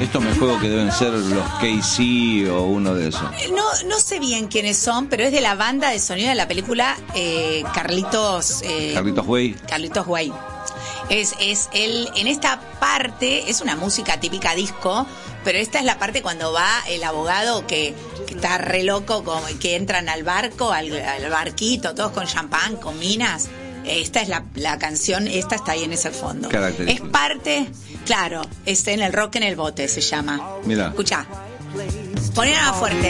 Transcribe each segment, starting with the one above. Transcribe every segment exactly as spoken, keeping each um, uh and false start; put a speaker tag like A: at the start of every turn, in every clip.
A: Esto me juego que deben ser los K C o uno de esos.
B: No, no sé bien quiénes son, pero es de la banda de sonido de la película eh, Carlitos... Eh,
A: Carlitos Way.
B: Carlitos Way. Es, es él, en esta parte, es una música típica disco, pero esta es la parte cuando va el abogado que, que está re loco, como, que entran al barco, al, al barquito, todos con champán, con minas. Esta es la, la canción, esta está ahí en ese fondo. Es parte, claro, es en el rock en el bote, se llama.
A: Mira.
B: Escuchá. Poner más fuerte.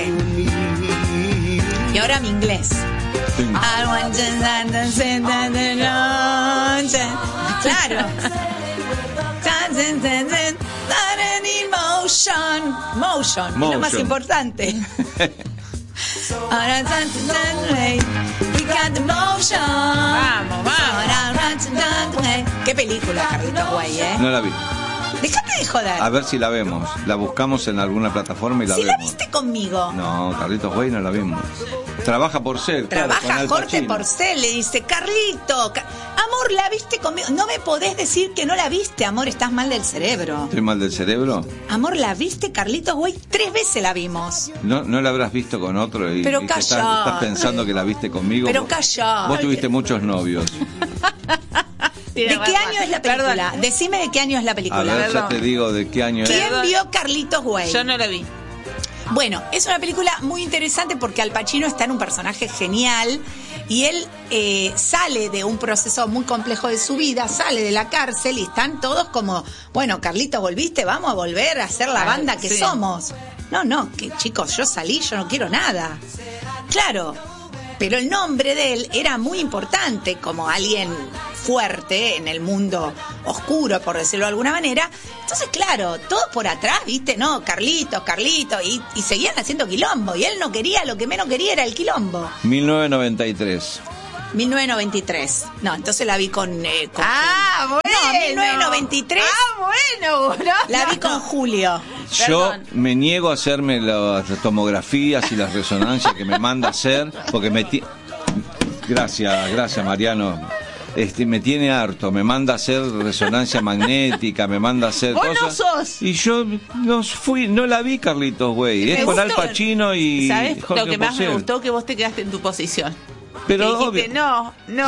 B: Y ahora mi inglés. Claro. Motion. Motion. Es lo más importante.
C: Vamos, vamos.
B: Qué película, Carlitos Way, ¿eh?
A: No la vi.
B: Déjate de joder.
A: A ver si la vemos. La buscamos en alguna plataforma y la
B: si
A: vemos.
B: Si la viste conmigo.
A: No, Carlitos Way no la vimos. Trabaja Porcel.
B: Trabaja
A: claro,
B: Jorge Porcel, le dice, Carlito, ca- amor, ¿la viste conmigo? No me podés decir que no la viste, amor, estás mal del cerebro.
A: ¿Estoy mal del cerebro?
B: Amor, ¿la viste, Carlitos Way? Tres veces la vimos.
A: No, no la habrás visto con otro y,
B: Pero
A: y te
B: callá.
A: estás, estás pensando que la viste conmigo.
B: Pero
A: vos,
B: callá.
A: Vos tuviste muchos novios.
B: ¿De qué año es la película?
C: Perdón.
B: Decime de qué año es la película.
A: A ver,
C: Perdón.
A: ya te digo de qué año es.
B: ¿Quién
C: Perdón.
B: vio Carlitos Way?
C: Yo no la vi.
B: Bueno, es una película muy interesante porque Al Pacino está en un personaje genial y él eh, sale de un proceso muy complejo de su vida, sale de la cárcel y están todos como, bueno, Carlito, ¿volviste? Vamos a volver a ser la banda que
C: sí.
B: somos. No, no, que chicos, yo salí, yo no quiero nada. Claro, pero el nombre de él era muy importante como alguien fuerte en el mundo oscuro, por decirlo de alguna manera. Entonces, claro, todo por atrás, ¿viste? No, Carlitos, Carlitos, y, y seguían haciendo quilombo. Y él no quería, lo que menos quería era el quilombo.
A: mil novecientos noventa y tres.
B: mil novecientos noventa y tres. No, entonces la vi con... Eh, con
C: Ah, bueno.
B: No, mil novecientos noventa y tres.
C: Ah, bueno. No,
B: La vi
C: no.
B: con Julio.
A: Yo
C: Perdón.
A: me niego a hacerme las tomografías y las resonancias que me manda a hacer porque me... Ti- gracias, gracias Mariano. Este, me tiene harto, me manda a hacer resonancia magnética, me manda a hacer
C: Vos no
A: cosas.
C: sos.
A: Y yo no fui, no la vi, Carlitos, güey. Es
C: Me
A: con Al
C: gustó.
A: Pacino y
C: ¿Sabes
A: Jorge
C: lo que más me
A: Porcel.
C: gustó? Que vos te quedaste en tu posición.
A: Pero
C: Que dijiste,
A: obvio.
C: no, no.